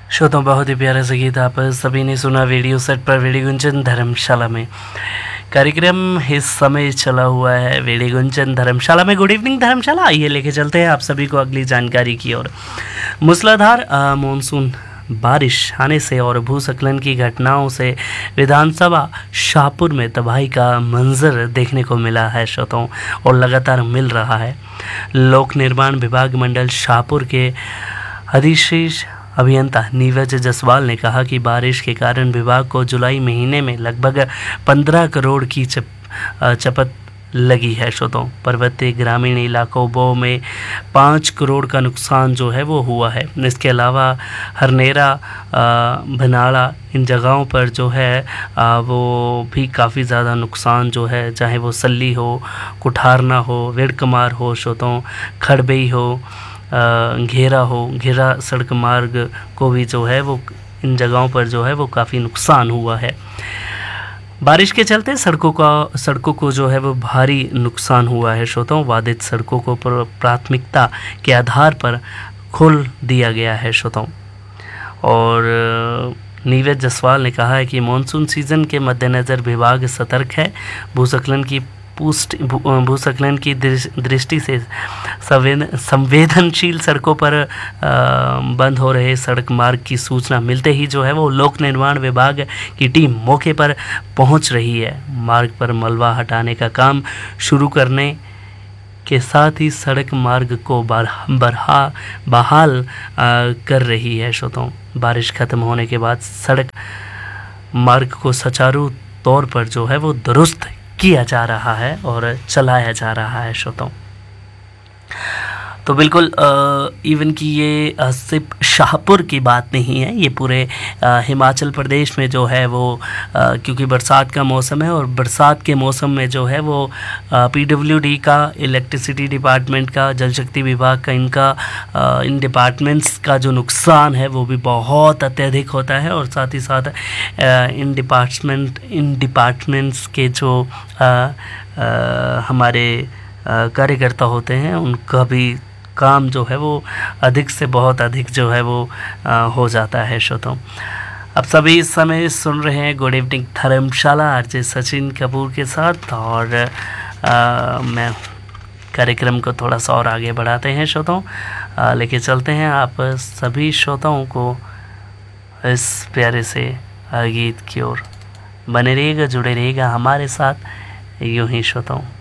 श्रोताओं, बहुत ही प्यारा सा गीत आप सभी ने सुना रेडियो सेट पर वेडियो गुंजन धर्मशाला में। कार्यक्रम इस समय चला हुआ है वेडियो गुंजन धर्मशाला में। गुड इवनिंग धर्मशाला, आइए लेके चलते हैं आप सभी को अगली जानकारी की ओर। मूसलाधार मानसून बारिश आने से और भूस्खलन की घटनाओं से विधानसभा शाहपुर में तबाही का मंजर देखने को मिला है श्रोताओं, और लगातार मिल रहा है। लोक निर्माण विभाग मंडल शाहपुर के अधिशेष अभियंता नीरज जसवाल ने कहा कि बारिश के कारण विभाग को जुलाई महीने में लगभग 15 करोड़ की चपत लगी है श्रोताओं। पर्वतीय ग्रामीण इलाकों में 5 करोड़ का नुकसान जो है वो हुआ है। इसके अलावा हरनेरा, भनाड़ा, इन जगहों पर जो है वो भी काफ़ी ज़्यादा नुकसान जो है, चाहे वो सल्ली हो, कुठारना हो, वेड़कमार हो श्रोताओं, खड़बई हो, घेरा सड़क मार्ग को भी जो है वो इन जगहों पर जो है वो काफ़ी नुकसान हुआ है। बारिश के चलते सड़कों को जो है वो भारी नुकसान हुआ है श्रोताओं। बाधित सड़कों को प्राथमिकता के आधार पर खोल दिया गया है श्रोताओं। और नीरज जसवाल ने कहा है कि मानसून सीजन के मद्देनज़र विभाग सतर्क है। भूस्खलन की दृष्टि से संवेदनशील सड़कों पर बंद हो रहे सड़क मार्ग की सूचना मिलते ही जो है वो लोक निर्माण विभाग की टीम मौके पर पहुंच रही है। मार्ग पर मलबा हटाने का काम शुरू करने के साथ ही सड़क मार्ग को बहाल कर रही है श्रोताओं। बारिश खत्म होने के बाद सड़क मार्ग को सुचारू तौर पर जो है वो दुरुस्त किया जा रहा है और चलाया जा रहा है श्रोताओं। तो बिल्कुल इवन कि ये सिर्फ शाहपुर की बात नहीं है, ये पूरे हिमाचल प्रदेश में जो है वो क्योंकि बरसात का मौसम है, और बरसात के मौसम में जो है वो पीडब्ल्यूडी का, इलेक्ट्रिसिटी डिपार्टमेंट का, जल शक्ति विभाग का, इन डिपार्टमेंट्स का जो नुकसान है वो भी बहुत अत्यधिक होता है। और साथ ही साथ इन डिपार्टमेंट्स के जो हमारे कार्यकर्ता होते हैं उनका भी काम जो है वो अधिक से बहुत अधिक जो है वो हो जाता है श्रोताओं। अब सभी इस समय सुन रहे हैं गुड इवनिंग धर्मशाला आरजे सचिन कपूर के साथ, और मैं कार्यक्रम को थोड़ा सा और आगे बढ़ाते हैं श्रोताओं, लेके चलते हैं आप सभी श्रोताओं को इस प्यारे से गीत की ओर। बने रहिएगा, जुड़े रहिएगा हमारे साथ यूं ही श्रोताओं।